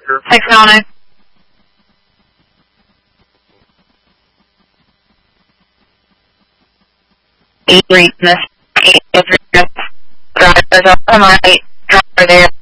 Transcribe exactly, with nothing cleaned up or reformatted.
Thanks, Melanie. Eight, this, eight, drivers on my car there.